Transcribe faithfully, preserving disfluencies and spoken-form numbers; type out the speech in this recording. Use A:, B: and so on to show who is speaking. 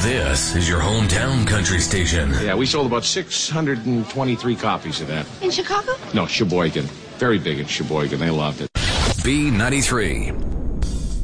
A: This is your hometown country station.
B: Yeah, we sold about six hundred twenty-three copies of that.
C: In Chicago?
B: No, Sheboygan. Very big in Sheboygan. They loved it.
A: B ninety-three.